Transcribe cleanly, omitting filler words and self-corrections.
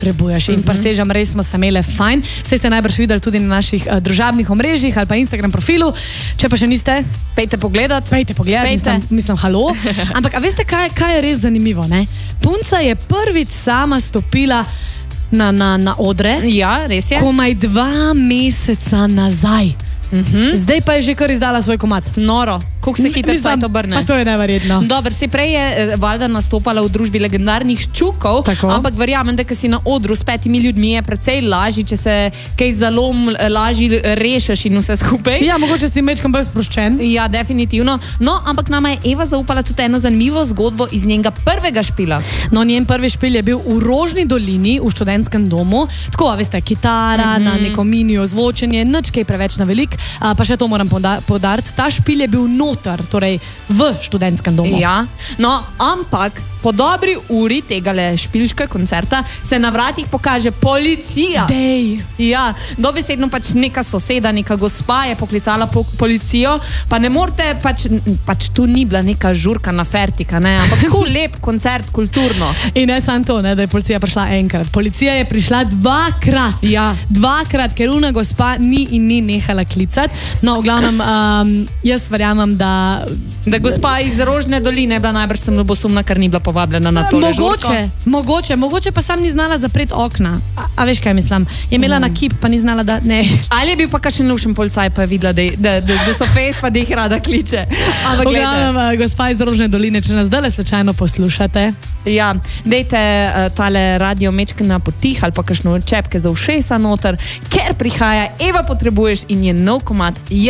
potrebuješ. In presežem, res smo se imele fajn. Saj ste najbrž videli tudi na naših družabnih omrežjih ali pa Instagram profilu. Če pa še niste, pejte pogledat. Mislim, halo. Ampak, a veste, kaj je res zanimivo, ne? Punca je prvič sama stopila na odre. Ja, res je. Komaj 2 meseca nazaj. Zdaj pa je že kar izdala svoj komad. Noro. Koliko se hitro svaj to obrne. Pa to je neverjetno. Dober, se prej je valjda nastopala v družbi legendarnih Čukov, ampak verjamem, da si na odru s 5 ljudmi je precej lažji, če se kaj zalom lažji rešiš in vse skupaj. Ja, mogoče si mečkam bolj sproščen. Ja, definitivno. No, ampak nama je Eva zaupala tudi eno zanimivo zgodbo iz njenega prvega špila. No, njen prvi špil je bil v Rožni dolini v študentskem domu. Tako, veste, kitara, na neko mini ozvočenje, nič kaj preveč na velik. Pa še to moram podariti. Ta špil je bil noter, torej v študentskem domu. Ja, no, ampak po dobri uri tegale špilškega koncerta se na vratih pokaže policija. Dej. Ja, dobesedno pač neka soseda, neka gospa je poklicala policijo, pa ne morete, pač tu ni bila neka žurka na Fertika, ne, ampak tako lep koncert, kulturno. In ne samo to, ne, da je policija prišla enkrat. Policija je prišla 2-krat. Ja. 2-krat, ker una gospa ni nehala klicati. No, v glavnem, jaz verjamem, da gospa iz Rožne doline je bila najbrž sem ljubosumna, ker ni bila povabljena na tole žurko. Mogoče pa sam ni znala zapreti okna. A veš, kaj mislim? Je imela nakip, pa ni znala, da ne. Ali je bil pa kakšen lušen policaj, pa je videla, da so fejs, pa da jih rada kliče. Ampak gledam, gospa iz Rožne doline, če nas zdaj slučajno poslušate. Ja, dejte tale radio mečke na potih ali pa kakšno čepke za ušesa noter, ker prihaja Eva Potrebuješ in je nov komad